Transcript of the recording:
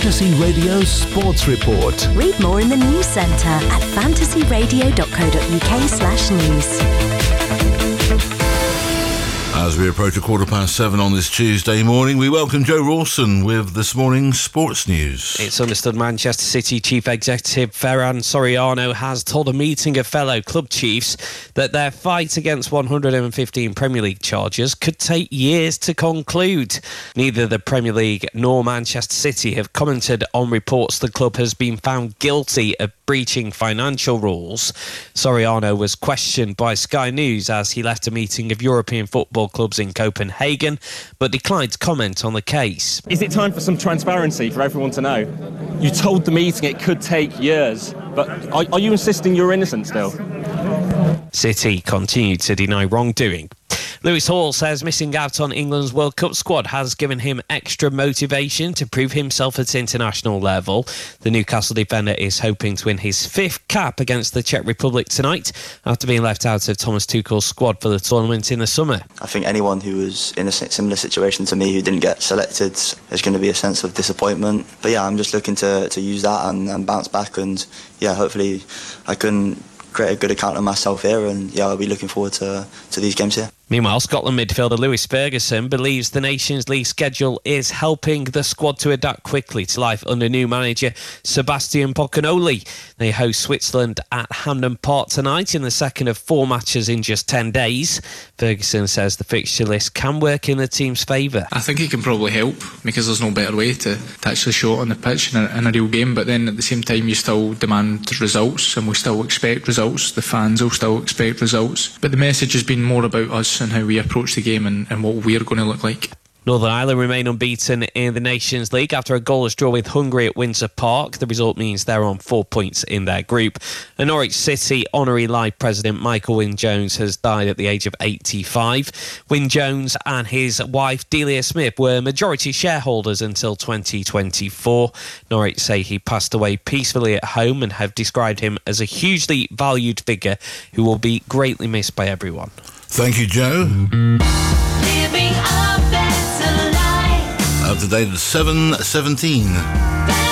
Fantasy Radio Sports Report. Read more in the news centre at fantasyradio.co.uk/news. As we approach 7:15 on this Tuesday morning, we welcome Joe Rawson with this morning's sports news. It's understood Manchester City Chief Executive Ferran Soriano has told a meeting of fellow club chiefs that their fight against 115 Premier League charges could take years to conclude. Neither the Premier League nor Manchester City have commented on reports the club has been found guilty of breaching financial rules. Soriano was questioned by Sky News as he left a meeting of European football clubs in Copenhagen, but declined to comment on the case. Is it time for some transparency for everyone to know? You told the meeting it could take years, but are you insisting you're innocent still? City continued to deny wrongdoing. Lewis Hall says missing out on England's World Cup squad has given him extra motivation to prove himself at international level. The Newcastle defender is hoping to win his fifth cap against the Czech Republic tonight after being left out of Thomas Tuchel's squad for the tournament in the summer. I think anyone who was in a similar situation to me who didn't get selected, there's going to be a sense of disappointment. But yeah, I'm just looking to use that and bounce back, and yeah, hopefully I can create a good account of myself here, and yeah, I'll be looking forward to these games here. Meanwhile, Scotland midfielder Lewis Ferguson believes the Nations League schedule is helping the squad to adapt quickly to life under new manager Sebastian Pocanoli. They host Switzerland at Hampden Park tonight in the second of 4 matches in just 10 days. Ferguson says the fixture list can work in the team's favour. I think it can probably help because there's no better way to actually show it on the pitch in a real game, but then at the same time you still demand results, and we still expect results. The fans will still expect results, but the message has been more about us and how we approach the game and what we're going to look like. Northern Ireland remain unbeaten in the Nations League after a goalless draw with Hungary at Windsor Park. The result means they're on 4 points in their group. And Norwich City Honorary Life President Michael Wynne-Jones has died at the age of 85. Wynne-Jones and his wife Delia Smith were majority shareholders until 2024. Norwich say he passed away peacefully at home and have described him as a hugely valued figure who will be greatly missed by everyone. Thank you, Joe. Living a better life. Up to date at 7:17.